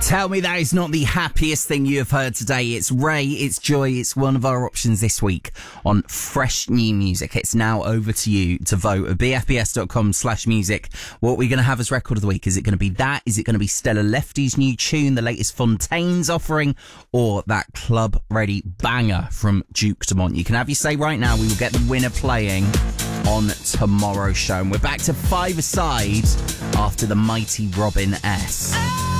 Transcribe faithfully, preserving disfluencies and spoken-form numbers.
Tell me that is not the happiest thing you have heard today. It's Ray, it's Joy, it's one of our options this week on Fresh New Music. It's now over to you to vote at bfbs.com slash music. What are we going to have as record of the week? Is it going to be that? Is it going to be Stella Lefty's new tune, the latest Fontaine's offering, or that club ready banger from Duke Dumont? You can have your say right now. We will get the winner playing on tomorrow's show. And we're back to five-a-side after the mighty Robin S.